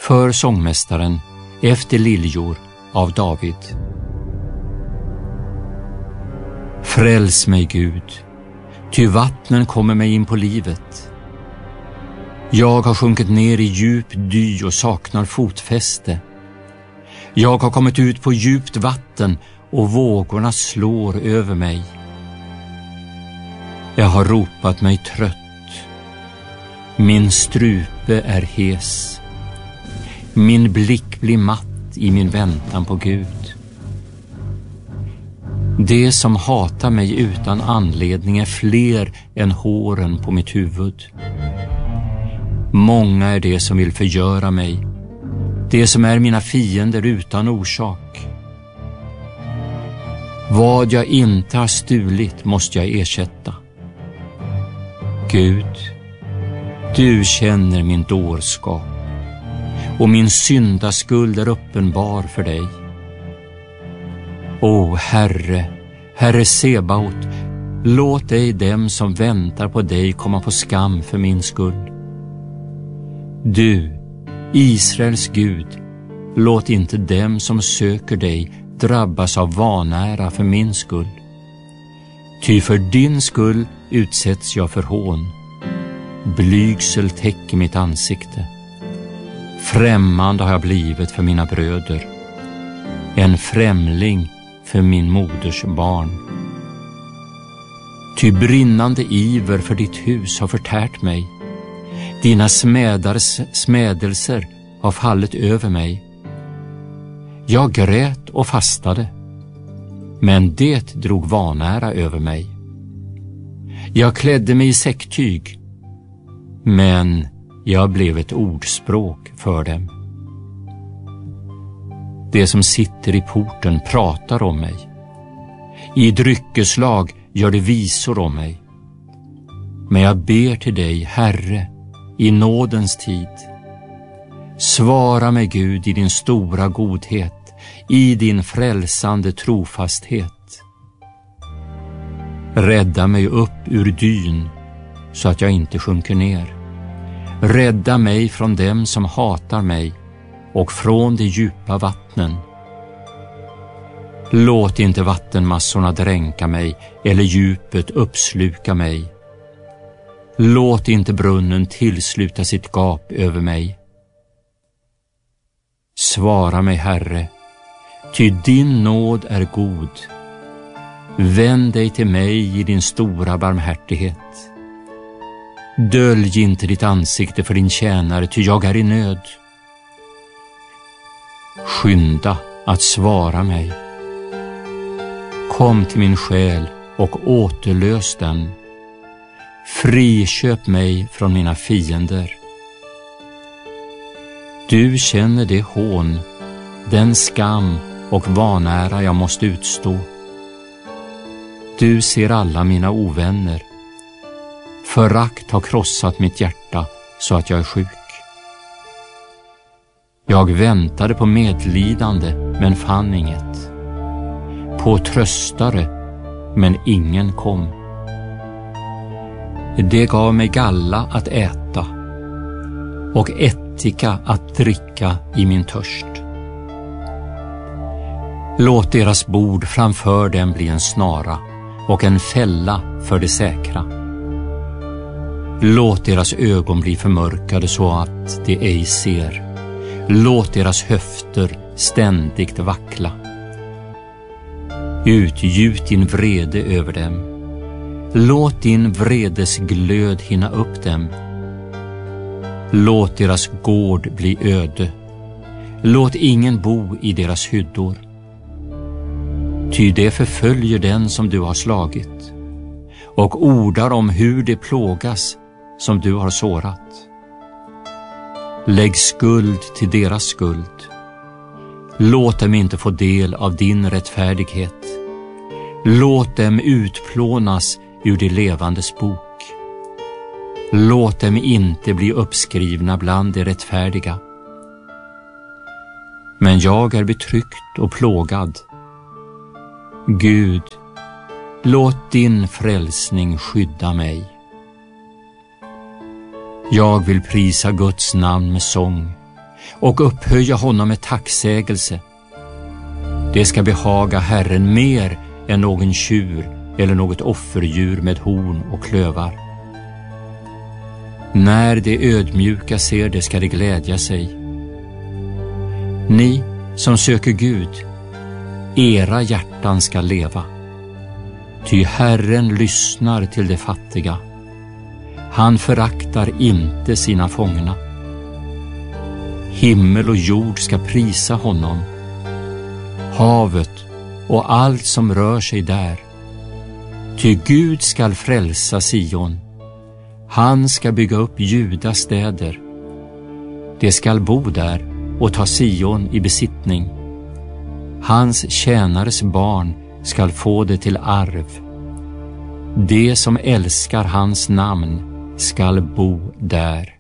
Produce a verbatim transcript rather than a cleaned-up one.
för sångmästaren efter liljor av David. Fräls mig, Gud, ty vattnen kommer mig in på livet. Jag har sjunkit ner i djup dy och saknar fotfäste. Jag har kommit ut på djupt vatten och vågorna slår över mig. Jag har ropat mig trött. Min strupe är hes. Min blick blir matt i min väntan på Gud. Det som hatar mig utan anledning är fler än håren på mitt huvud. Många är det som vill förgöra mig, det som är mina fiender utan orsak. Vad jag inte har stulit måste jag ersätta. Gud, du känner min dårskap, och min syndaskuld är uppenbar för dig. O Herre, Herre Sebaot, låt dig dem som väntar på dig komma på skam för min skull. Du, Israels Gud, låt inte dem som söker dig drabbas av vanära för min skull. Ty för din skull utsätts jag för hån. Blygsel täcker mitt ansikte. Främmande har jag blivit för mina bröder, en främling för min moders barn. Ty brinnande iver för ditt hus har förtärt mig. Dina smädars smädelser har fallit över mig. Jag grät och fastade, men det drog vanära över mig. Jag klädde mig i säcktyg, men jag blev ett ordspråk för dem. Det som sitter i porten pratar om mig. I dryckeslag gör det visor om mig. Men jag ber till dig, Herre, i nådens tid. Svara mig, Gud, i din stora godhet, i din frälsande trofasthet. Rädda mig upp ur dyn så att jag inte sjunker ner. Rädda mig från dem som hatar mig och från de djupa vattnen. Låt inte vattenmassorna dränka mig eller djupet uppsluka mig. Låt inte brunnen tillsluta sitt gap över mig. Svara mig, Herre, ty din nåd är god. Vänd dig till mig i din stora barmhärtighet. Dölj inte ditt ansikte för din tjänare, ty jag är i nöd. Skynda att svara mig. Kom till min själ och återlös den. Friköp mig från mina fiender. Du känner det hån, den skam och vanära jag måste utstå. Du ser alla mina ovänner. Förakt har krossat mitt hjärta så att jag är sjuk. Jag väntade på medlidande men fann inget. På tröstare men ingen kom. Det gav mig galla att äta och ättika att dricka i min törst. Låt deras bord framför dem bli en snara och en fälla för det säkra. Låt deras ögon bli förmörkade så att de ej ser. Låt deras höfter ständigt vackla. Utgjut din vrede över dem. Låt din vredes glöd hinna upp dem. Låt deras gård bli öde. Låt ingen bo i deras hyddor. Ty det förföljer den som du har slagit och ordar om hur det plågas som du har sårat. Lägg skuld till deras skuld. Låt dem inte få del av din rättfärdighet. Låt dem utplånas ur det levandes bok. Låt dem inte bli uppskrivna bland de rättfärdiga. Men jag är betryckt och plågad. Gud, låt din frälsning skydda mig. Jag vill prisa Guds namn med sång. och upphöja honom med tacksägelse. Det ska behaga Herren mer än någon tjur eller något offerdjur med horn och klövar. När det ödmjuka ser det ska det glädja sig. Ni som söker Gud, era hjärtan ska leva. Ty Herren lyssnar till de fattiga. Han föraktar inte sina fångna. Himmel och jord ska prisa honom. Havet och allt som rör sig där. Ty Gud skall frälsa Sion. Han ska bygga upp Judas städer. Det skall bo där och ta Sion i besittning. Hans tjänares barn skall få det till arv. De som älskar hans namn skall bo där.